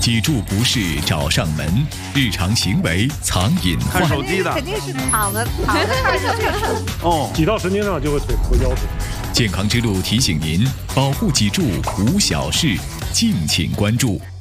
脊柱不适找上门，日常行为藏隐患。 看手机的肯定是躺着看着这个。 哦， 挤到神经上就会腿和腰腿。 健康之路提醒您，保护脊柱无小事，敬请关注。